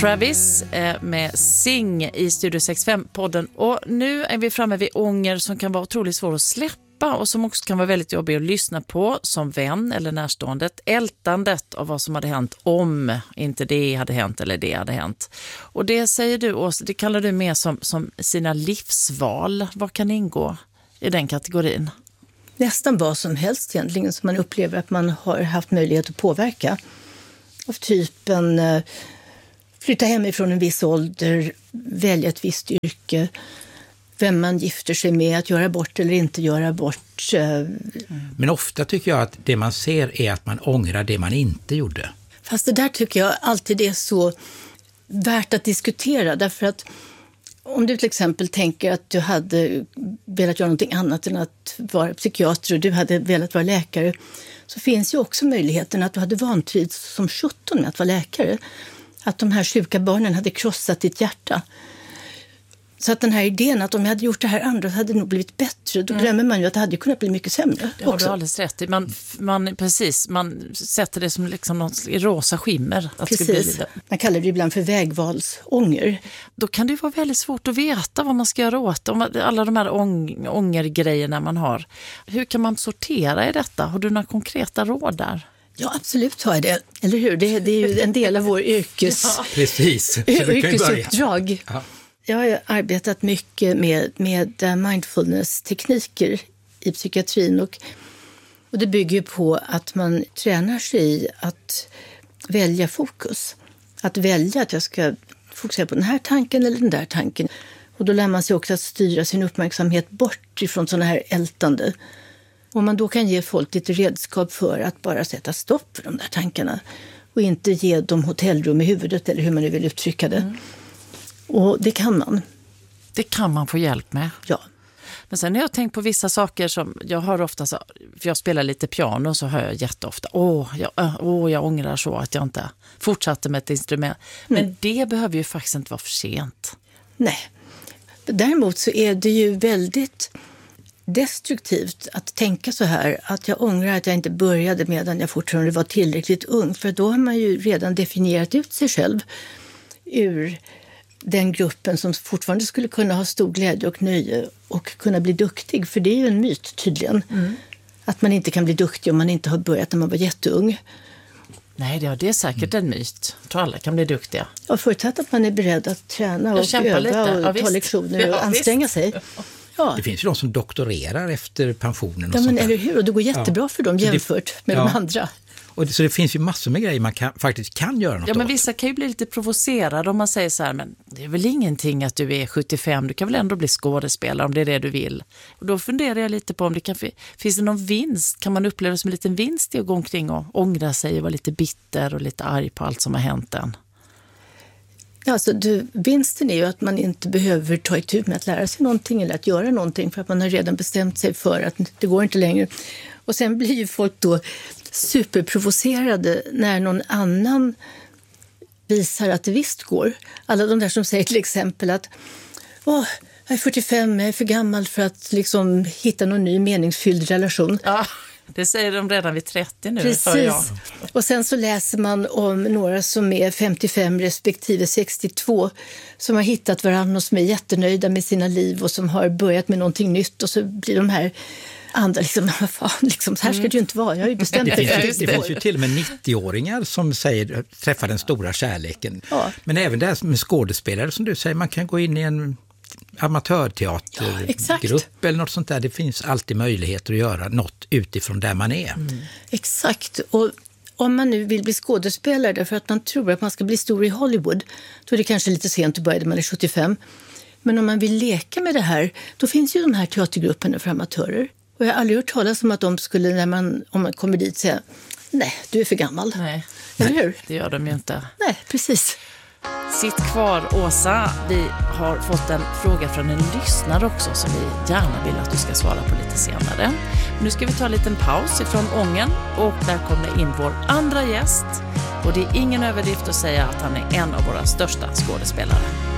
Travis med Sing i Studio 65-podden. Och nu är vi framme vid ånger som kan vara otroligt svår att släppa och som också kan vara väldigt jobbig att lyssna på som vän eller närstående. Ältandet av vad som hade hänt om inte det hade hänt eller det hade hänt. Och det säger du, Åsa, det kallar du mer som sina livsval. Vad kan ingå i den kategorin? Nästan vad som helst egentligen som man upplever att man har haft möjlighet att påverka. Av typen flytta hemifrån en viss ålder, välja ett visst yrke, vem man gifter sig med, att göra bort eller inte göra bort. Men ofta tycker jag att det man ser är att man ångrar det man inte gjorde. Fast det där tycker jag alltid är så värt att diskutera, därför att om du till exempel tänker att du hade velat göra någonting annat än att vara psykiater och du hade velat vara läkare, så finns ju också möjligheten att du hade vantrivts som 17 med att vara läkare. Att de här sjuka barnen hade krossat ditt hjärta. Så att den här idén att om jag hade gjort det här andra så hade det nog blivit bättre. Då glömmer man ju att det hade kunnat bli mycket sämre. Det har du alldeles rätt i. Man sätter det som liksom något rosa skimmer. Att precis. Man kallar det ibland för vägvalsånger. Då kan det vara väldigt svårt att veta vad man ska göra åt alla de här ångergrejerna man har. Hur kan man sortera i detta? Har du några konkreta råd där? Ja, absolut har jag det. Eller hur? Det är ju en del av vår yrkesuppdrag. Ja. Jag har arbetat mycket med mindfulness-tekniker i psykiatrin och det bygger på att man tränar sig i att välja fokus. Att välja att jag ska fokusera på den här tanken eller den där tanken. Och då lär man sig också att styra sin uppmärksamhet bort ifrån sådana här ältande. Om man då kan ge folk lite redskap för att bara sätta stopp för de där tankarna och inte ge dem hotellrum i huvudet eller hur man nu vill uttrycka det. Mm. Och det kan man. Det kan man få hjälp med. Ja. Men sen har jag tänkt på vissa saker som jag hör ofta, för jag spelar lite piano så hör jag jätteofta, jag ångrar så att jag inte fortsatte med ett instrument. Men det behöver ju faktiskt inte vara för sent. Nej. Däremot så är det ju väldigt destruktivt att tänka så här, att jag ångrar att jag inte började medan jag fortfarande var tillräckligt ung, för då har man ju redan definierat ut sig själv ur den gruppen som fortfarande skulle kunna ha stor glädje och nöje och kunna bli duktig, för det är ju en myt tydligen. Att man inte kan bli duktig om man inte har börjat när man var jätteung. Nej, det är säkert en myt. Jag tror alla kan bli duktiga. Och förutsatt att man är beredd att träna och öva lite. Och ta lektioner och anstränga sig. Ja. Det finns ju de som doktorerar efter pensionen. Och men eller hur? Och det går jättebra för dem jämfört med de andra. Och så det finns ju massor med grejer man faktiskt kan göra något åt. Men vissa kan ju bli lite provocerade om man säger så här, men det är väl ingenting att du är 75, du kan väl ändå bli skådespelare om det är det du vill. Och då funderar jag lite på om det finns det någon vinst, kan man uppleva som en liten vinst i att gå omkring och ångra sig och vara lite bitter och lite arg på allt som har hänt än? Alltså, vinsten är ju att man inte behöver ta itu med att lära sig någonting eller att göra någonting, för att man har redan bestämt sig för att det går inte längre. Och sen blir ju folk då superprovocerade när någon annan visar att det visst går. Alla de där som säger till exempel att jag är 45, jag är för gammal för att liksom hitta någon ny meningsfylld relation. Ja, det säger de redan vid 30 nu. Precis. Och sen så läser man om några som är 55 respektive 62 som har hittat varandra och som är jättenöjda med sina liv och som har börjat med någonting nytt, och så blir de här andra liksom, vad fan, liksom, så här ska det ju inte vara. Jag har ju bestämt det finns ju till och med 90-åringar som säger träffa den stora kärleken. Ja. Men även det här med skådespelare som du säger, man kan gå in i en amatörteatergrupp eller något sånt där. Det finns alltid möjligheter att göra något utifrån där man är. Exakt. Och om man nu vill bli skådespelare därför att man tror att man ska bli stor i Hollywood, då är det kanske lite sent att börja när man är 75. Men om man vill leka med det här, då finns ju de här teatergrupperna för amatörer. Och jag har aldrig hört talas om att de skulle, om man kommer dit, säga nej, du är för gammal. Nej, eller hur? Det gör de ju inte. Nej, precis. Sitt kvar, Åsa. Vi har fått en fråga från en lyssnare också som vi gärna vill att du ska svara på lite senare. Nu ska vi ta en liten paus ifrån ången och där kommer in vår andra gäst. Och det är ingen överdrift att säga att han är en av våra största skådespelare.